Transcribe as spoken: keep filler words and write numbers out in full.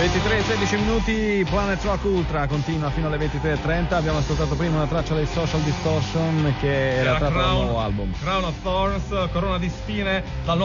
ventitré e sedici minuti, Planet Rock Ultra continua fino alle ventitré e trenta. Abbiamo ascoltato prima una traccia dei Social Distortion che era tratta dal nuovo album Crown of Thorns, Corona di spine, dal